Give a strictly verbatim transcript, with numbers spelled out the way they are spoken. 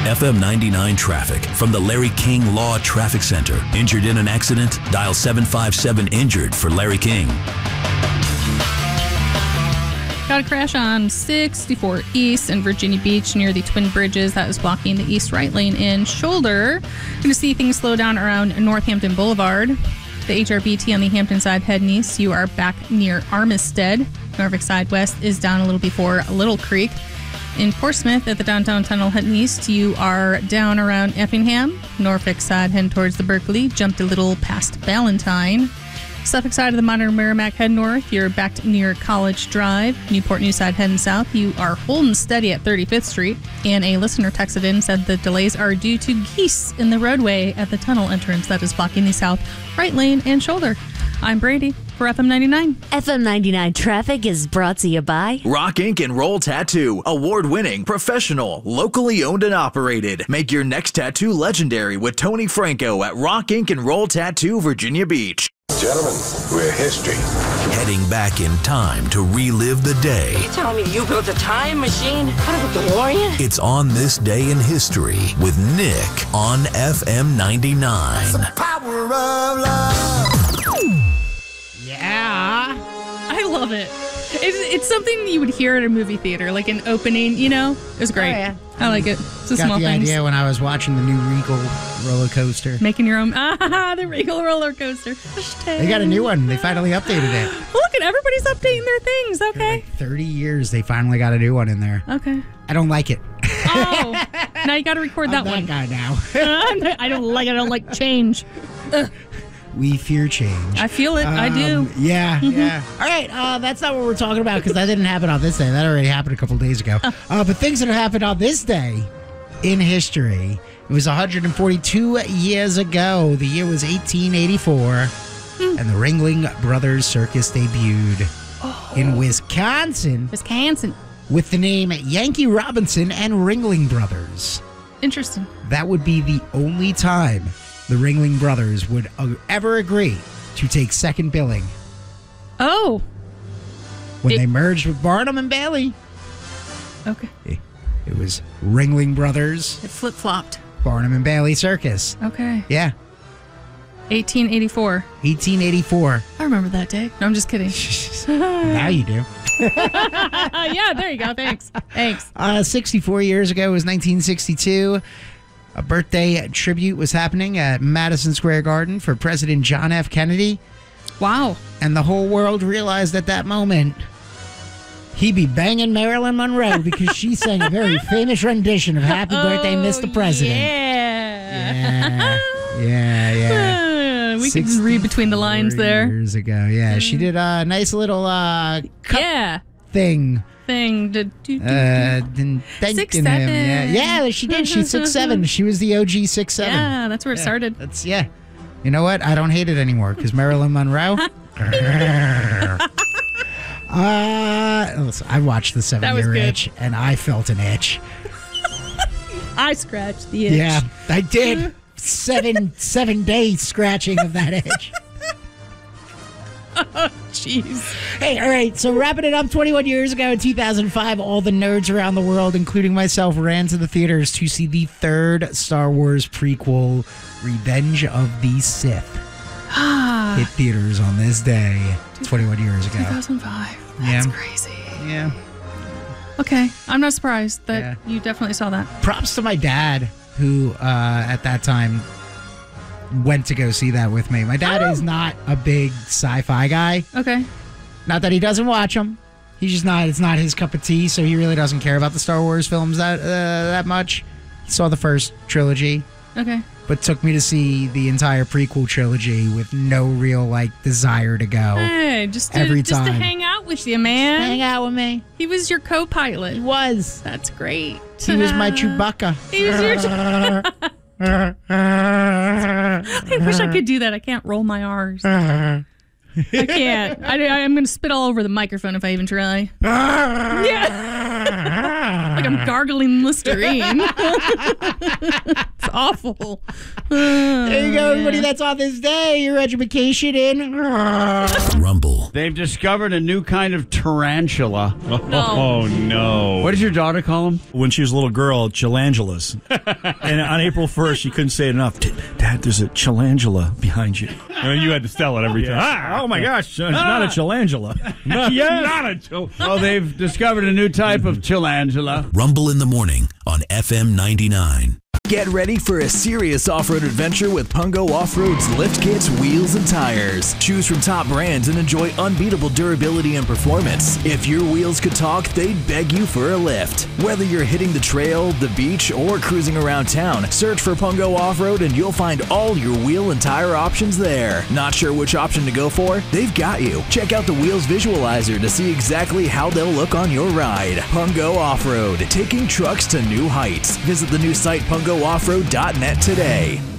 F M ninety-nine traffic from the Larry King Law Traffic Center. Injured in an accident? Dial seven five seven injured for Larry King. Got a crash on sixty-four East in Virginia Beach near the Twin Bridges. That is blocking the east right lane and shoulder. Going to see things slow down around Northampton Boulevard. The H R B T on the Hampton side heading east. You are back near Armistead. Norfolk side west is down a little before Little Creek. In Portsmouth at the downtown tunnel heading east, you are down around Effingham. Norfolk side heading towards the Berkeley. Jumped a little past Valentine. Suffolk side of the Modern Merrimack head north. You're back near College Drive. Newport News side heading south. You are holding steady at thirty-fifth Street. And a listener texted in said the delays are due to geese in the roadway at the tunnel entrance that is blocking the south right lane and shoulder. I'm Brady for F M ninety-nine. F M ninety-nine traffic is brought to you by Rock Ink and Roll Tattoo. Award-winning, professional, locally owned and operated. Make your next tattoo legendary with Tony Franco at Rock Ink and Roll Tattoo, Virginia Beach. Gentlemen, we're history. Heading back in time to relive the day. Tell me you built a time machine out of a DeLorean? It's On This Day in History with Nick on F M ninety-nine. The power of love. Yeah. I love it. It's, it's something you would hear at a movie theater, like an opening, you know? It was great. Oh, yeah. I like it. It's the Got small the things. idea when I was watching the new Regal roller coaster. Making your own. Ah, the Regal roller coaster. They got a new one. They finally updated it. Well, look at everybody's updating their things. Okay. Like thirty years, they finally got a new one in there. Okay. I don't like it. Oh, now you got to record that I'm one. that guy now. I don't like it. I don't like change. Ugh. We fear change. I feel it. Um, I do. Yeah, yeah. All right, uh, that's not what we're talking about because that didn't happen on this day. That already happened a couple days ago. Uh, but things that have happened on this day in history. It was one hundred forty-two years ago. The year was eighteen eighty-four, mm. and the Ringling Brothers Circus debuted oh. in Wisconsin. Wisconsin. With the name Yankee Robinson and Ringling Brothers. Interesting. That would be the only time the Ringling Brothers would uh, ever agree to take second billing. Oh. When it, they merged with Barnum and Bailey. Okay. It, it was Ringling Brothers. It flip-flopped. Barnum and Bailey Circus. Okay. Yeah. eighteen eighty-four. eighteen eighty-four. I remember that day. No, I'm just kidding. Now you do. Yeah, there you go. Thanks. Thanks. Uh, sixty-four years ago was nineteen sixty-two. A birthday tribute was happening at Madison Square Garden for President John F. Kennedy. Wow. And the whole world realized at that moment he'd be banging Marilyn Monroe because she sang a very famous rendition of Happy Birthday, oh, Mister President. Yeah. Yeah. Yeah, yeah. We can read between the lines there. Years ago, yeah. She did a nice little uh, cup yeah. thing. Thing to do. Uh, six, seven. Yeah. yeah, she did. She's six seven. She was the O G six seven. Yeah, that's where it yeah, started. That's yeah. You know what? I don't hate it anymore because Marilyn Monroe. uh, listen, I watched the Seven Year Itch and I felt an itch. I scratched the itch. Yeah, I did. seven seven day scratching of that itch. Oh, jeez. Hey, all right, so wrapping it up, twenty-one years ago in two thousand five, all the nerds around the world, including myself, ran to the theaters to see the third Star Wars prequel, Revenge of the Sith. Hit theaters on this day, twenty-one years ago. two thousand five. That's yeah. crazy. Yeah. Okay, I'm not surprised that yeah. you definitely saw that. Props to my dad, who uh, at that time went to go see that with me. My dad oh. is not a big sci-fi guy. Okay. Not that he doesn't watch them. He's just not, it's not his cup of tea, so he really doesn't care about the Star Wars films that uh, that much. He saw the first trilogy. Okay. But took me to see the entire prequel trilogy with no real, like, desire to go. Hey, just to, every just time. to hang out with you, man. Hang out with me. He was your co-pilot. He was. That's great. He was my Chewbacca. He was your Chewbacca. I wish I could do that. I can't roll my R's. I can't. I, I'm going to spit all over the microphone if I even try. Yeah. Like I'm gargling Listerine. It's awful. There you go, everybody. That's on this day. Your education in Rumble. They've discovered a new kind of tarantula. No. Oh, no. What does your daughter call them? When she was a little girl, chilangelas. And on April first, she couldn't say it enough. Dad, there's a chilangela behind you. And you had to sell it every Yeah. time. Ah, oh, my gosh. It's not a chilangela. Not, Yes. not a chil- Well, they've discovered a new type of chilangela. Rumble in the morning on F M ninety-nine. Get ready for a serious off-road adventure with Pungo Off-Road's lift kits, wheels, and tires. Choose from top brands and enjoy unbeatable durability and performance. If your wheels could talk, they'd beg you for a lift. Whether you're hitting the trail, the beach, or cruising around town, search for Pungo Off-Road and you'll find all your wheel and tire options there. Not sure which option to go for? They've got you. Check out the Wheels Visualizer to see exactly how they'll look on your ride. Pungo Off-Road, taking trucks to new heights. Visit the new site pungo off road dot net today.